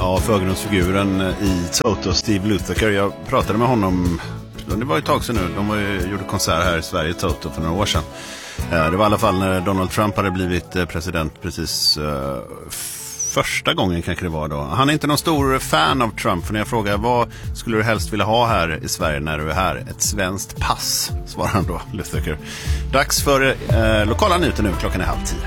Ja, förgrundsfiguren i Toto, Steve Lukather. Jag pratade med honom, det var ett tag sedan nu. De gjorde konsert här i Sverige, Toto, för några år sedan. Det var i alla fall när Donald Trump hade blivit president precis första gången kanske det var då. Han är inte någon stor fan av Trump, för när jag frågar vad skulle du helst vilja ha här i Sverige när du är här? Ett svenskt pass, svarar han då, Lukather. Dags för lokala nyheter nu, klockan är 9:30.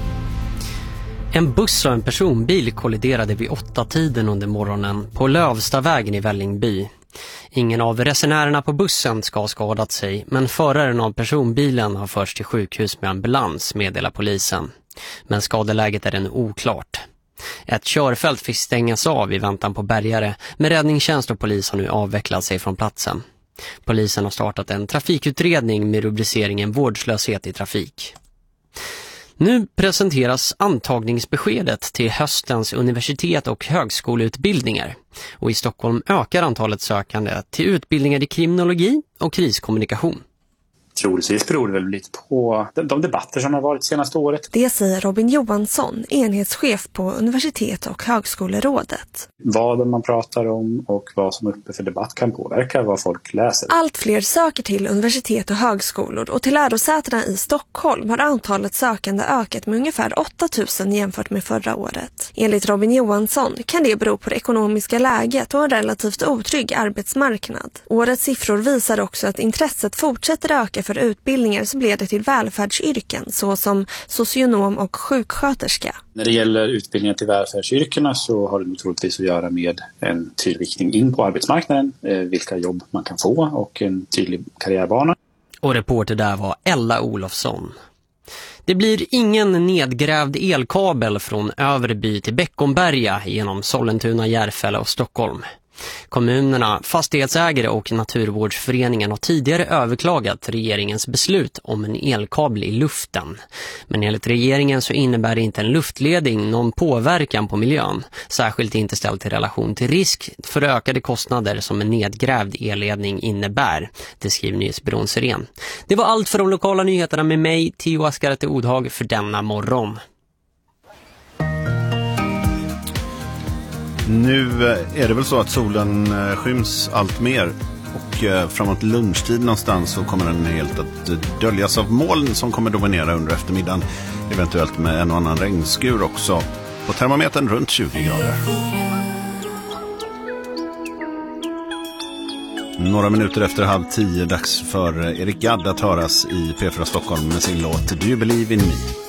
En buss och en personbil kolliderade vid 8-tiden under morgonen på Lövstavägen i Vällingby. Ingen av resenärerna på bussen ska ha skadat sig, men föraren av personbilen har förts till sjukhus med ambulans, meddelar polisen. Men skadeläget är ännu oklart. Ett körfält fick stängas av i väntan på bärgare, men räddningstjänst och polis har nu avvecklat sig från platsen. Polisen har startat en trafikutredning med rubriceringen vårdslöshet i trafik. Nu presenteras antagningsbeskedet till höstens universitet- och högskoleutbildningar. Och i Stockholm ökar antalet sökande till utbildningar i kriminologi och kriskommunikation. Troligtvis beror det väl lite på de debatter som har varit senaste året. Det säger Robin Johansson, enhetschef på Universitet- och högskolerådet. Vad man pratar om och vad som är uppe för debatt kan påverka vad folk läser. Allt fler söker till universitet och högskolor, och till lärosätena i Stockholm har antalet sökande ökat med ungefär 8 000 jämfört med förra året. Enligt Robin Johansson kan det bero på det ekonomiska läget och en relativt otrygg arbetsmarknad. Årets siffror visar också att intresset fortsätter öka för utbildningar som leder till välfärdsyrken såsom socionom och sjuksköterska. När det gäller utbildningar till välfärdsyrkena så har det troligtvis att göra med en tydlig riktning in på arbetsmarknaden, vilka jobb man kan få och en tydlig karriärbana. Och reporter där var Ella Olofsson. Det blir ingen nedgrävd elkabel från Överby till Bäckomberga genom Sollentuna, Järfälla och Stockholm. Kommunerna, fastighetsägare och Naturvårdsföreningen har tidigare överklagat regeringens beslut om en elkabel i luften. Men enligt regeringen så innebär inte en luftledning någon påverkan på miljön, särskilt inte ställt i relation till risk för ökade kostnader som en nedgrävd elledning innebär, det skriver nyhetsbyrån Siren. Det var allt för de lokala nyheterna med mig, Theo Askarate Odhag, för denna morgon. Nu är det väl så att solen skyms allt mer, och framåt lunchtid någonstans så kommer den helt att döljas av moln som kommer dominera under eftermiddagen, eventuellt med en och annan regnskur också. På termometern runt 20 grader. Några minuter efter 9:30, dags för Erik Gadd att höras i P4 Stockholm med sin låt Do You Believe in Me?